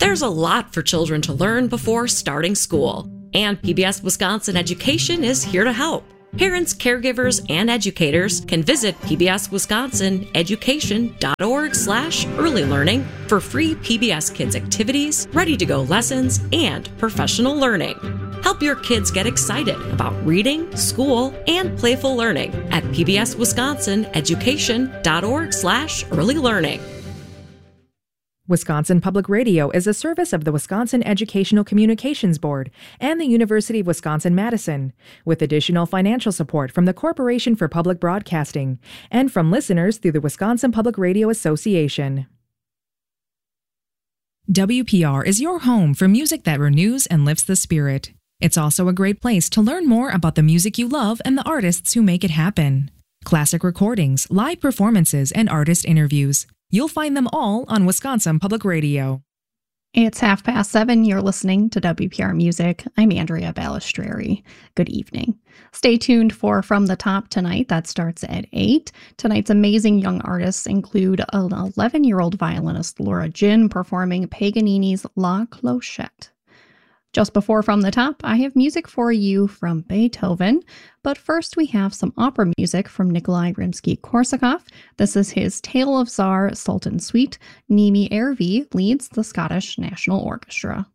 There's a lot for children to learn before starting school, and PBS Wisconsin Education is here to help. Parents, caregivers, and educators can visit pbswisconsineducation.org/early learning for free PBS Kids activities, ready-to-go lessons, and professional learning. Help your kids get excited about reading, school, and playful learning at pbswisconsineducation.org/early learning. Wisconsin Public Radio is a service of the Wisconsin Educational Communications Board and the University of Wisconsin-Madison, with additional financial support from the Corporation for Public Broadcasting and from listeners through the Wisconsin Public Radio Association. WPR is your home for music that renews and lifts the spirit. It's also a great place to learn more about the music you love and the artists who make it happen. Classic recordings, live performances, and artist interviews. You'll find them all on Wisconsin Public Radio. It's 7:30. You're listening to WPR Music. I'm Andrea Balistreri. Good evening. Stay tuned for From the Top tonight. That starts at 8. Tonight's amazing young artists include an 11-year-old violinist, Laura Ginn, performing Paganini's La Clochette. Just before From the Top, I have music for you from Beethoven, but first we have some opera music from Nikolai Rimsky-Korsakov. This is his Tale of Tsar Sultan Suite. Nimi Ervi leads the Scottish National Orchestra.